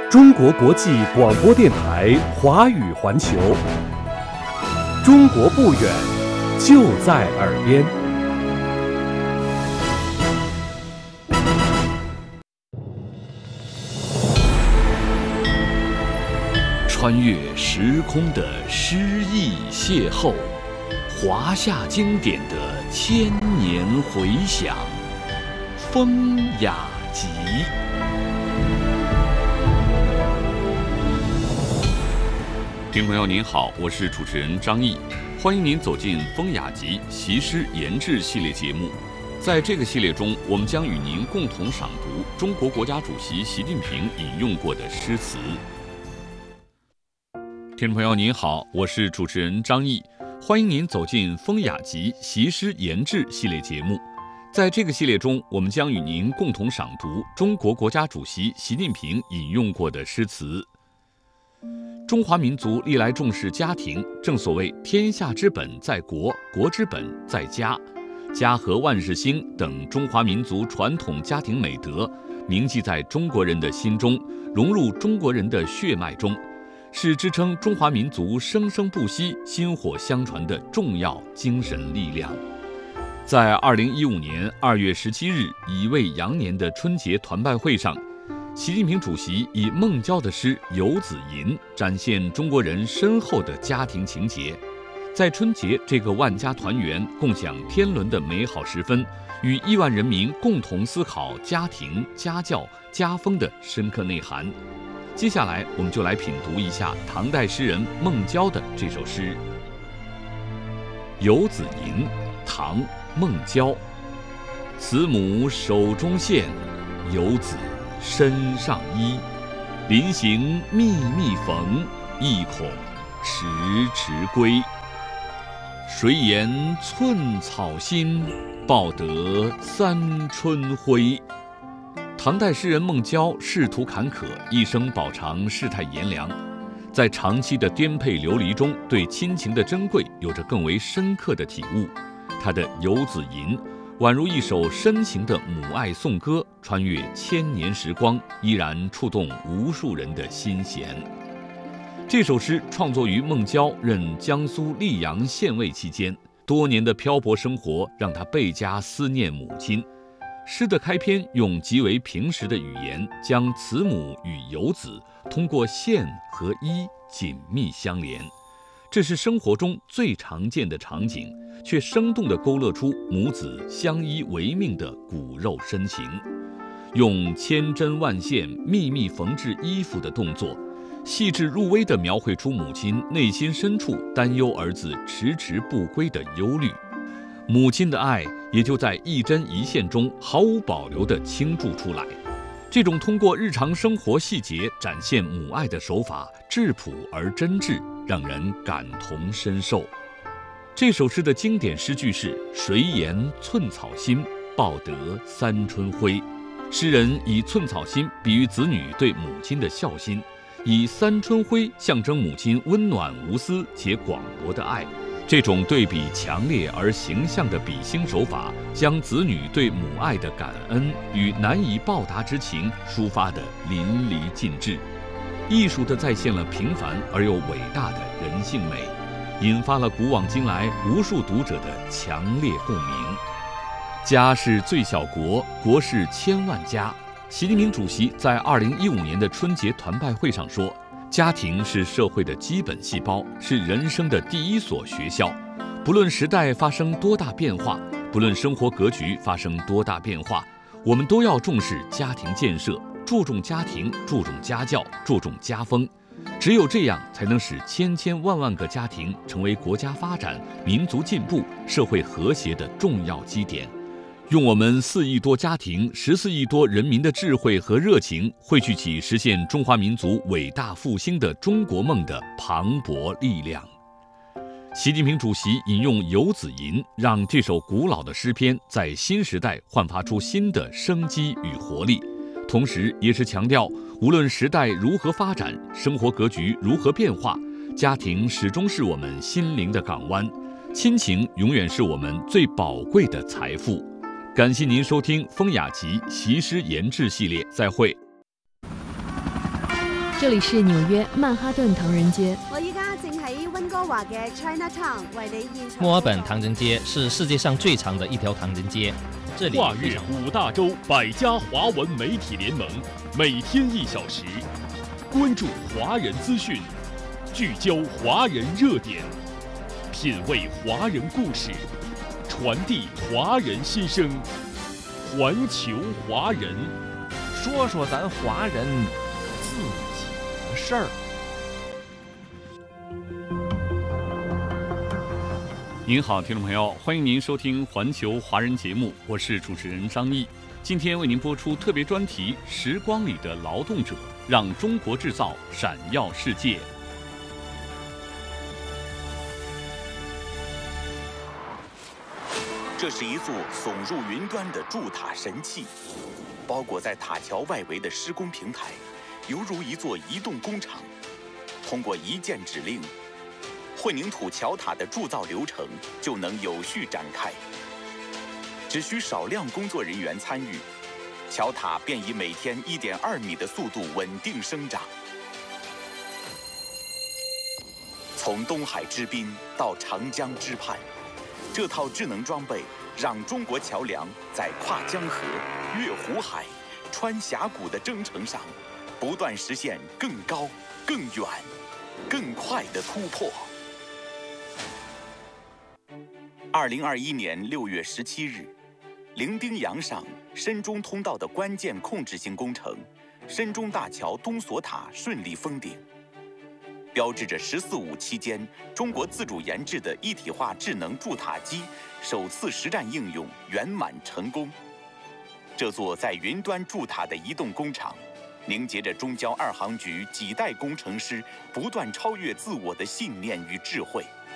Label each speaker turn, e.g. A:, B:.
A: 中国国际广播电台华语环球，中国不远，就在耳边。
B: 穿越时空的诗意邂逅，华夏经典的千年回响，风雅集。听众朋友您好，我是主持人张毅，欢迎您走进风雅集习诗研制系列节目。在这个系列中，我们将与您共同赏读中国国家主席习近平引用过的诗词。听众朋友您好，我是主持人张毅，欢迎您走进风雅集习诗研制系列节目。在这个系列中，我们将与您共同赏读中国国家主席习近平引用过的诗词。中华民族历来重视家庭，正所谓天下之本在国，国之本在家，家和万事兴等中华民族传统家庭美德铭记在中国人的心中，融入中国人的血脉中，是支撑中华民族生生不息、薪火相传的重要精神力量。在2015年2月17日乙未羊年的春节团拜会上，习近平主席以孟郊的诗《游子吟》展现中国人深厚的家庭情结，在春节这个万家团圆、共享天伦的美好时分，与亿万人民共同思考家庭、家教、家风的深刻内涵。接下来，我们就来品读一下唐代诗人孟郊的这首诗《游子吟》，唐·孟郊。慈母手中线，游子身上衣。临行密密缝，意恐迟迟归。谁言寸草心，报得三春晖。唐代诗人孟郊仕途坎坷，一生饱尝世态炎凉，在长期的颠沛流离中，对亲情的珍贵有着更为深刻的体悟。他的《游子吟》宛如一首深情的母爱颂歌，穿越千年时光，依然触动无数人的心弦。这首诗创作于孟郊任江苏溧阳县尉期间，多年的漂泊生活让他倍加思念母亲。诗的开篇用极为平实的语言，将慈母与游子通过线和衣紧密相连。这是生活中最常见的场景，却生动地勾勒出母子相依为命的骨肉深情。用千针万线秘密缝制衣服的动作，细致入微地描绘出母亲内心深处担忧儿子迟迟不归的忧虑。母亲的爱也就在一针一线中毫无保留地倾注出来。这种通过日常生活细节展现母爱的手法，质朴而真挚，让人感同身受。这首诗的经典诗句是“谁言寸草心，报得三春晖”。诗人以寸草心比喻子女对母亲的孝心，以三春晖象征母亲温暖无私且广博的爱。这种对比强烈而形象的比兴手法，将子女对母爱的感恩与难以报答之情抒发得淋漓尽致，艺术地再现了平凡而又伟大的人性美，引发了古往今来无数读者的强烈共鸣。家是最小国，国是千万家。习近平主席在2015年的春节团拜会上说，家庭是社会的基本细胞，是人生的第一所学校。不论时代发生多大变化，不论生活格局发生多大变化，我们都要重视家庭建设，注重家庭，注重家教，注重家风。只有这样，才能使千千万万个家庭成为国家发展、民族进步、社会和谐的重要基点。用我们4亿多家庭、14亿多人民的智慧和热情，汇聚起实现中华民族伟大复兴的中国梦的磅礴力量。习近平主席引用《游子吟》，让这首古老的诗篇在新时代焕发出新的生机与活力，同时也是强调，无论时代如何发展，生活格局如何变化，家庭始终是我们心灵的港湾，亲情永远是我们最宝贵的财富。感谢您收听风雅集习诗研制系列，再会。
C: 这里是纽约曼哈顿唐人街。
D: 我依家正喺温哥華嘅 Chinatown 為你現場。
E: 墨爾本唐人街是世界上最长的一条唐人街，这里
A: 跨越5大洲100家华文媒体联盟，每天1小时，关注华人资讯，聚焦华人热点，品味华人故事，传递华人心声，环球华人，
F: 说说咱华人自己的事儿。
B: 您好，听众朋友，欢迎您收听环球华人节目，我是主持人张毅。今天为您播出特别专题《时光里的劳动者》，让中国制造闪耀世界。
G: 这是一座耸入云端的筑塔神器，包裹在塔桥外围的施工平台，犹如一座移动工厂。通过一键指令，混凝土桥塔的铸造流程就能有序展开。只需少量工作人员参与，桥塔便以每天1.2米的速度稳定生长。从东海之滨到长江之畔，这套智能装备让中国桥梁在跨江河、越湖海、穿峡谷的征程上，不断实现更高、更远、更快的突破。2021年6月17日，伶仃洋上深中通道的关键控制性工程——深中大桥东索塔顺利封顶，标志着“14·5”期间中国自主研制的一体化智能筑塔机首次实战应用圆满成功。这座在云端筑塔的移动工厂，凝结着中交2航局几代工程师不断超越自我的信念与智慧。